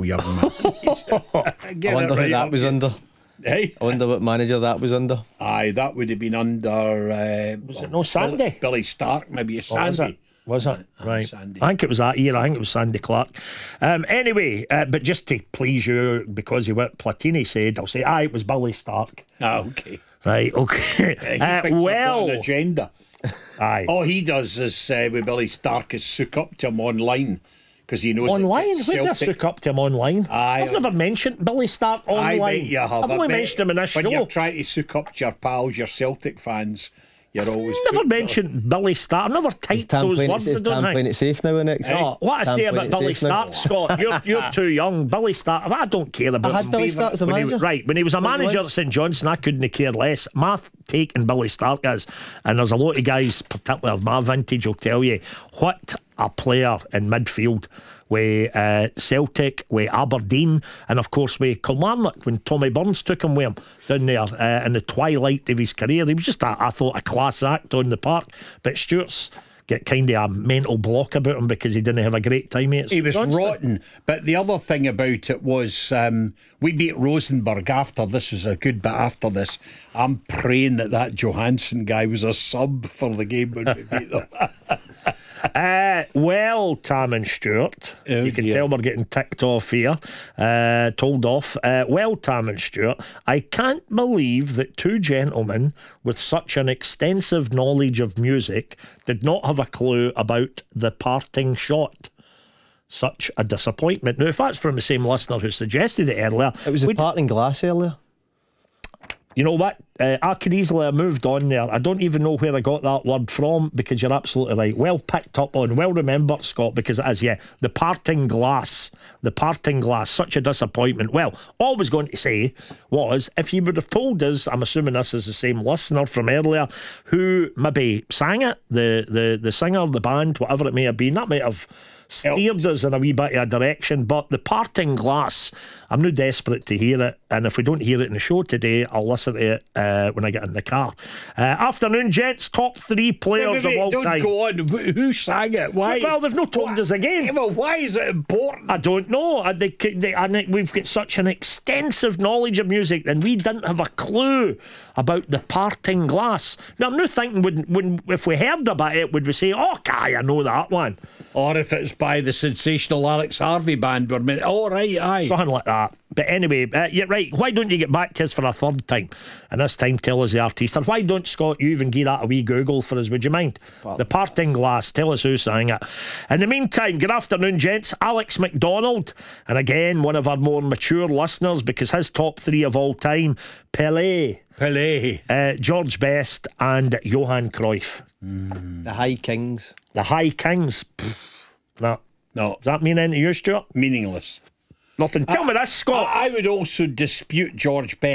young man. I wonder who that was under. Hey? I wonder what manager that was under. Aye, that would have been under. Was it no Sandy? Billy Stark, maybe a Sandy. Was it? Right. Sandy. I think it was that year. I think it was Sandy Clark. Anyway, but just to please you, because of what Platini said, I'll say, it was Billy Stark. Okay. Right, okay. He thinks I've got an agenda. Aye. All he does is with Billy Stark is sook up to him online because he knows Online? that When did I sook up to him online? Aye. I've never mentioned Billy Stark online. I bet you have. I've only mentioned him in this when show. you're trying to sook up to your pals, your Celtic fans, you're always Never mentioned Billy Stark. I've never typed those words. It's time playing it safe now, isn't it? Oh, what I say about Billy Stark, Scott? You're too young. Billy Stark. I don't care about I had him. Billy Stark as a manager. When he was a manager at St Johnstone, I couldn't care less. My take on Billy Stark is, and there's a lot of guys, particularly of my vintage, will tell you what a player in midfield with Celtic, with Aberdeen, and of course with Kilmarnock when Tommy Burns took him with him down there in the twilight of his career. He was just, I thought, a class act on the park. But Stuart's get kind of a mental block about him because he didn't have a great time at He was Johnstone. rotten. But the other thing about it was we beat Rosenborg after this. Was a good bit after this. I'm praying that Johansson guy was a sub for the game when we beat them. Well, Tam and Stuart, you can tell we're getting ticked off here, told off. Well, Tam and Stuart, I can't believe that two gentlemen with such an extensive knowledge of music did not have a clue about the parting shot. Such a disappointment. Now, if that's from the same listener who suggested it earlier, It was a parting glass earlier. you know what? I could easily have moved on there. I don't even know where I got that word from, because you're absolutely right. Well picked up on. Well remembered, Scott, because it is, the parting glass. The parting glass. Such a disappointment. Well, all I was going to say was, if you would have told us, I'm assuming this is the same listener from earlier, who maybe sang it, the singer, the band, whatever it may have been, that might have steered us in a wee bit of a direction. But the parting glass, I'm now desperate to hear it, and if we don't hear it in the show today, I'll listen to it when I get in the car. Afternoon, gents. Top three players of all don't time. Go on. Who sang it? Why? Well, they've not told us again. Well, why is it important? I don't know. We've got such an extensive knowledge of music, and we didn't have a clue about the parting glass. Now, I'm not thinking, if we heard about it, would we say, "Oh, Kai, I know that one," or if it's by the sensational Alex Harvey band, we're meant, right, aye, something like that. But anyway, you're right. Why don't you get back to us for a third time, and this time tell us the artist? Or why don't, Scott, you even give that a wee Google for us? Would you mind? The parting glass. Tell us who sang it. In the meantime, good afternoon, gents. Alex McDonald, and again one of our more mature listeners, because his top three of all time: Pelé, George Best, and Johan Cruyff. The High Kings. The High Kings. No. Does that mean anything to you, Stuart? Meaningless. Nothing. Tell me this, Scott. I would also dispute George Best.